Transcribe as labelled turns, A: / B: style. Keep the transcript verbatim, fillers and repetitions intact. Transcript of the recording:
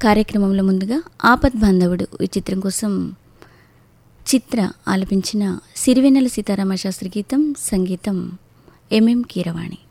A: కార్యక్రమంలో ముందుగా ఆపద్ బాంధవుడు ఈ చిత్రం కోసం చిత్ర ఆలపించిన సిరివెన్నెల సీతారామ శాస్త్రి గీతం, సంగీతం ఎంఎం కీరవాణి.